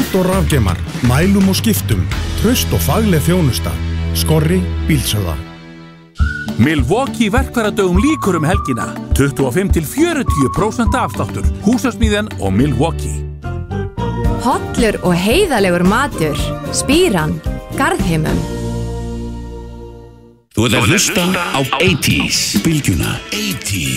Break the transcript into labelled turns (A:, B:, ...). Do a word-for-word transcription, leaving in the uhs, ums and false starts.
A: Eld og rafgeimar, mælum og skiptum, traust og fagleg þjónusta. Skorri bílsöða.
B: Milwaukee verkfæradögum líkur um helgina. tuttugu og fimm til fjörutíu prósent afsláttur. Húsasmíðjan og Milwaukee.
C: Hollur og heiðalegur matur. Spíran. Garðheimum.
D: Þú ert að hlusta á eighties, bylgjuna eighties.